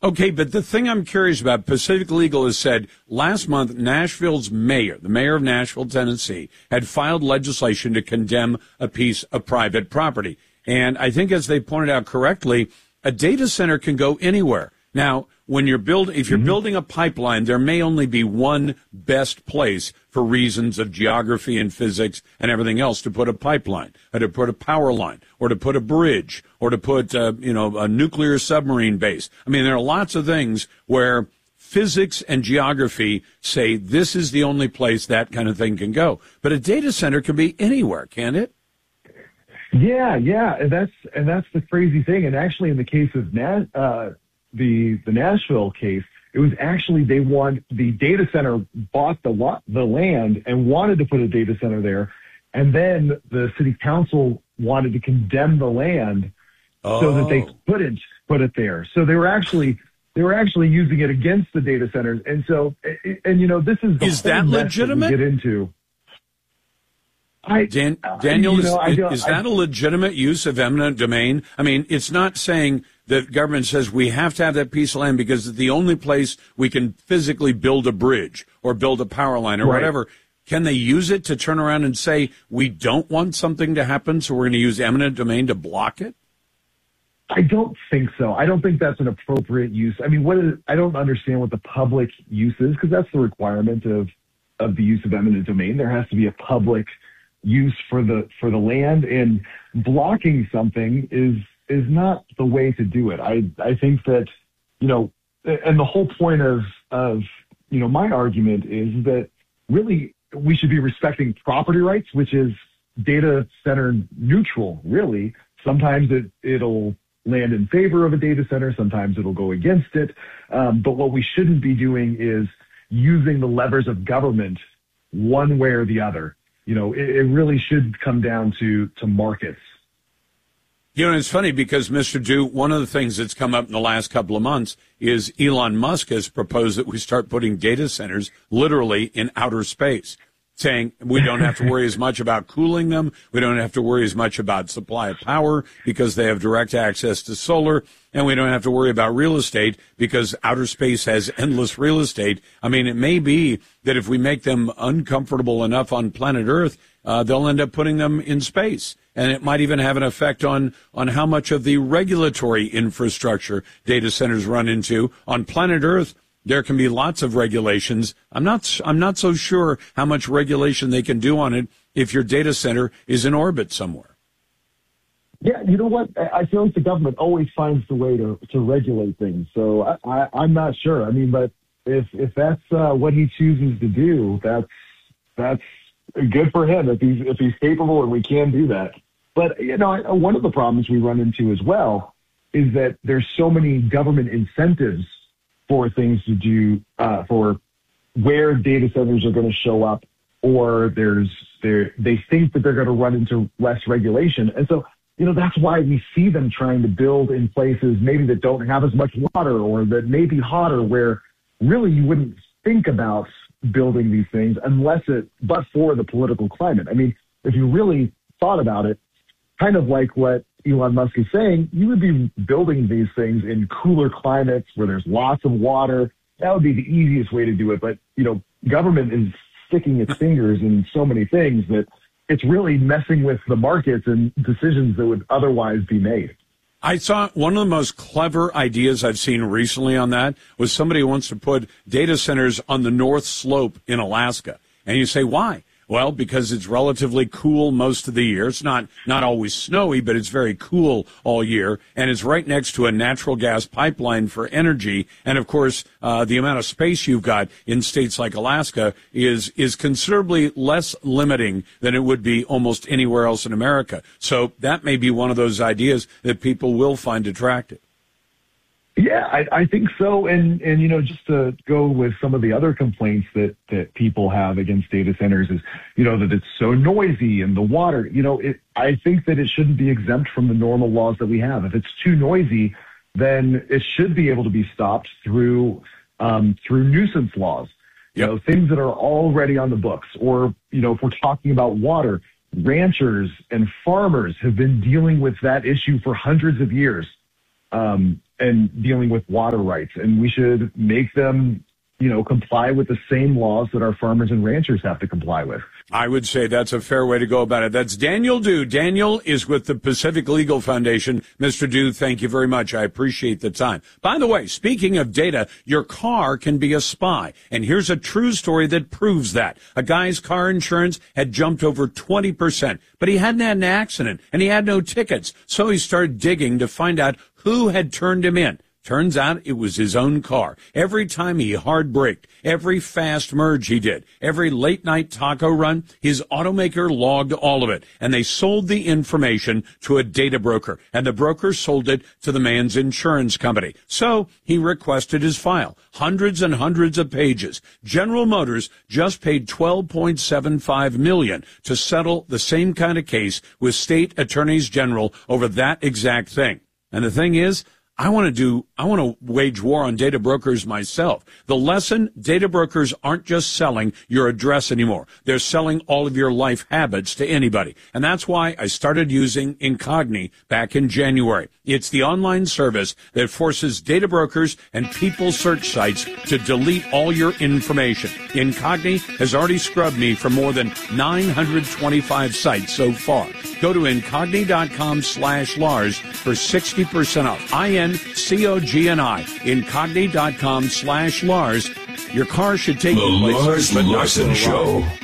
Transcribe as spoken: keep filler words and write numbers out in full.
Okay, but the thing I'm curious about, Pacific Legal has said last month Nashville's mayor, the mayor of Nashville, Tennessee, had filed legislation to condemn a piece of private property. And I think, as they pointed out correctly, a data center can go anywhere. Now, when you're building, if you're mm-hmm. building a pipeline, there may only be one best place for reasons of geography and physics and everything else to put a pipeline, or to put a power line, or to put a bridge, or to put, uh, you know, a nuclear submarine base. I mean, there are lots of things where physics and geography say this is the only place that kind of thing can go. But a data center can be anywhere, can't it? Yeah, yeah, and that's and that's the crazy thing. And actually, in the case of Na- uh, the the Nashville case, it was actually they want the data center bought the lot, the land and wanted to put a data center there, and then the city council wanted to condemn the land oh. so that they couldn't put it there. So they were actually they were actually using it against the data centers. And so and, and you know this is the is that legitimate? That we get into. I, Dan, Daniel, you know, is, I is that I, a legitimate use of eminent domain? I mean, it's not saying that government says we have to have that piece of land because it's the only place we can physically build a bridge or build a power line or right. whatever. Can they use it to turn around and say we don't want something to happen, so we're going to use eminent domain to block it? I don't think so. I don't think that's an appropriate use. I mean, what is, I don't understand what the public use is, because that's the requirement of, of the use of eminent domain. There has to be a public use for the for the land, and blocking something is is not the way to do it. I I think that, you know, and the whole point of of you know my argument is that really we should be respecting property rights, which is data center neutral. Really, sometimes it it'll land in favor of a data center, sometimes it'll go against it. Um, but what we shouldn't be doing is using the levers of government one way or the other. You know, it, it really should come down to, to markets. You know, it's funny because, Mister Dew, one of the things that's come up in the last couple of months is Elon Musk has proposed that we start putting data centers literally in outer space, saying we don't have to worry as much about cooling them. We don't have to worry as much about supply of power because they have direct access to solar. And we don't have to worry about real estate because outer space has endless real estate. I mean, it may be that if we make them uncomfortable enough on planet Earth, uh, they'll end up putting them in space. And it might even have an effect on, on how much of the regulatory infrastructure data centers run into. On planet Earth, there can be lots of regulations. I'm not, I'm not so sure how much regulation they can do on it if your data center is in orbit somewhere. Yeah, you know what? I feel like the government always finds the way to, to regulate things. So I, I, I'm not sure. I mean, but if if that's uh, what he chooses to do, that's that's good for him. If he's if he's capable and we can do that. But you know, one of the problems we run into as well is that there's so many government incentives for things to do uh, for where data centers are going to show up, or there's there they think that they're going to run into less regulation, and so. You know, that's why we see them trying to build in places maybe that don't have as much water or that may be hotter, where really you wouldn't think about building these things unless it, but for the political climate. I mean, if you really thought about it, kind of like what Elon Musk is saying, you would be building these things in cooler climates where there's lots of water. That would be the easiest way to do it. But, you know, government is sticking its fingers in so many things that it's really messing with the markets and decisions that would otherwise be made. I saw one of the most clever ideas I've seen recently on that was somebody who wants to put data centers on the North Slope in Alaska. And you say, why? Well, because it's relatively cool most of the year. It's not, not always snowy, but it's very cool all year. And it's right next to a natural gas pipeline for energy. And of course, uh, the amount of space you've got in states like Alaska is, is considerably less limiting than it would be almost anywhere else in America. So that may be one of those ideas that people will find attractive. Yeah, I, I think so. And, and, you know, just to go with some of the other complaints that, that people have against data centers is, you know, that it's so noisy and the water, you know, it, I think that it shouldn't be exempt from the normal laws that we have. If it's too noisy, then it should be able to be stopped through, um, through nuisance laws, you yep. know, things that are already on the books. Or, you know, if we're talking about water, ranchers and farmers have been dealing with that issue for hundreds of years. Um, and dealing with water rights. And we should make them, you know, comply with the same laws that our farmers and ranchers have to comply with. I would say that's a fair way to go about it. That's Daniel Dew. Daniel is with the Pacific Legal Foundation. Mister Dew, thank you very much. I appreciate the time. By the way, speaking of data, your car can be a spy. And here's a true story that proves that. A guy's car insurance had jumped over twenty percent, but he hadn't had an accident and he had no tickets. So he started digging to find out who had turned him in. Turns out it was his own car. Every time he hard braked, every fast merge he did, every late night taco run, his automaker logged all of it. And they sold the information to a data broker. And the broker sold it to the man's insurance company. So he requested his file. Hundreds and hundreds of pages. General Motors just paid twelve point seven five million dollars to settle the same kind of case with state attorneys general over that exact thing. And the thing is, I want to do, I want to wage war on data brokers myself. The lesson, data brokers aren't just selling your address anymore. They're selling all of your life habits to anybody. And that's why I started using Incogni back in January. It's the online service that forces data brokers and people search sites to delete all your information. Incogni has already scrubbed me from more than nine hundred twenty-five sites so far. Go to Incogni.com slash Lars for sixty percent off. I N C O G N I. Incogni.com slash Lars. Your car should take The you places, Lars but not Larson to the Show. wrong.